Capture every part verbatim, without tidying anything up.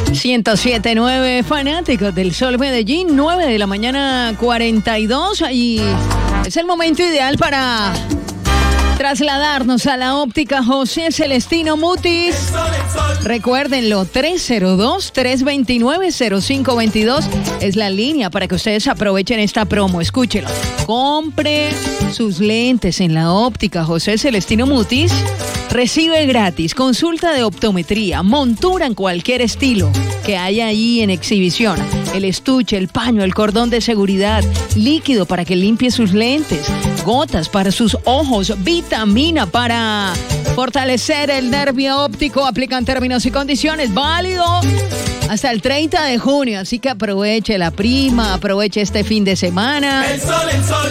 ciento siete punto nueve, fanáticos del Sol Medellín, nueve de la mañana cuarenta y dos. Y es el momento ideal para trasladarnos a la óptica José Celestino Mutis. Recuérdenlo, tres cero dos, tres dos nueve, cero cinco dos dos es la línea para que ustedes aprovechen esta promo. Escúchelo. Compre sus lentes en la óptica José Celestino Mutis. Recibe gratis consulta de optometría, montura en cualquier estilo que haya ahí en exhibición, el estuche, el paño, el cordón de seguridad, líquido para que limpie sus lentes, gotas para sus ojos, vitamina para fortalecer el nervio óptico. Aplican términos y condiciones, válido hasta el treinta de junio, así que aproveche la prima, aproveche este fin de semana. El sol, el sol.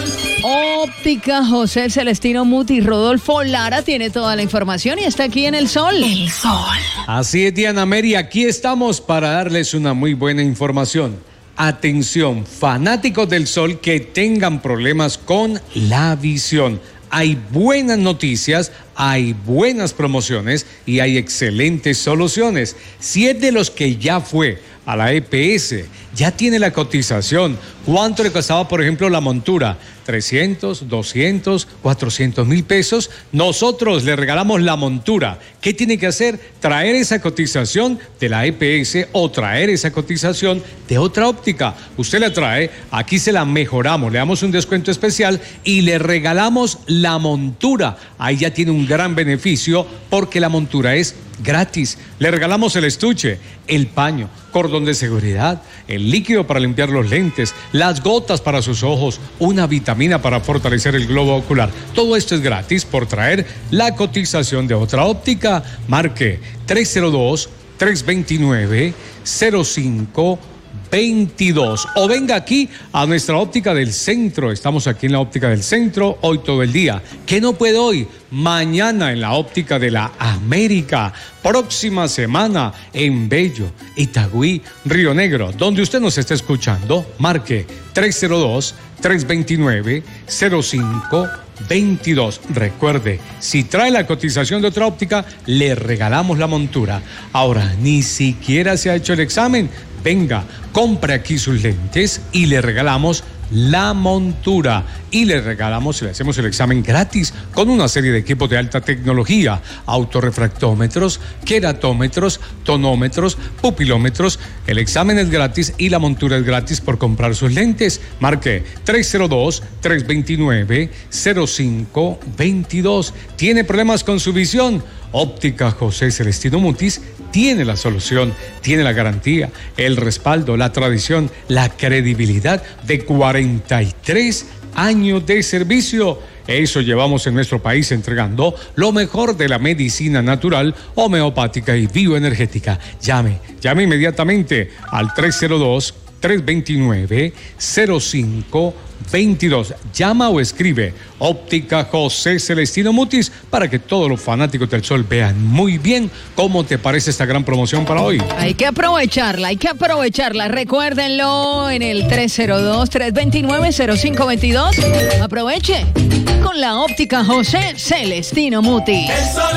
Óptica José Celestino Mutis. Rodolfo Lara tiene toda la información y está aquí en El Sol. El Sol. Así es, Diana Meri, aquí estamos para darles una muy buena información. Atención, fanáticos del Sol que tengan problemas con la visión. Hay buenas noticias, hay buenas promociones y hay excelentes soluciones. Si es de los que ya fue a la E P S, ya tiene la cotización. ¿Cuánto le costaba, por ejemplo, la montura? trescientos, doscientos, cuatrocientos mil pesos. Nosotros le regalamos la montura. ¿Qué tiene que hacer? Traer esa cotización de la E P S o traer esa cotización de otra óptica. Usted la trae, aquí se la mejoramos, le damos un descuento especial y le regalamos la montura. Ahí ya tiene un gran beneficio porque la montura es gratis. Le regalamos el estuche, el paño, cordón de seguridad, el líquido para limpiar los lentes, las gotas para sus ojos, una vitamina para fortalecer el globo ocular. Todo esto es gratis por traer la cotización de otra óptica. Marque tres cero dos, tres dos nueve, cero cinco veintidós o venga aquí a nuestra óptica del centro. Estamos aquí en la óptica del centro hoy todo el día. ¿Qué no puede hoy? Mañana en la óptica de la América. Próxima semana en Bello, Itagüí, Río Negro. Donde usted nos esté escuchando, marque tres cero dos, tres dos nueve, cero cinco veintidós. Recuerde, si trae la cotización de otra óptica, le regalamos la montura. Ahora, ni siquiera se ha hecho el examen. Venga, compre aquí sus lentes y le regalamos la montura. Y le regalamos, le hacemos el examen gratis con una serie de equipos de alta tecnología: autorrefractómetros, queratómetros, tonómetros, pupilómetros. El examen es gratis y la montura es gratis por comprar sus lentes. Marque tres cero dos, tres dos nueve, cero cinco veintidós. ¿Tiene problemas con su visión? Óptica José Celestino Mutis tiene la solución, tiene la garantía, el respaldo, la tradición, la credibilidad de cuarenta y tres años de servicio. Eso llevamos en nuestro país, entregando lo mejor de la medicina natural, homeopática y bioenergética. Llame, llame inmediatamente al tres cero dos, tres dos nueve, cero cinco veintidós. Llama o escribe Óptica José Celestino Mutis para que todos los fanáticos del Sol vean muy bien cómo te parece esta gran promoción para hoy. Hay que aprovecharla, hay que aprovecharla. Recuérdenlo en el tres cero dos, tres dos nueve, cero cinco veintidós. Aproveche con la Óptica José Celestino Mutis. El sol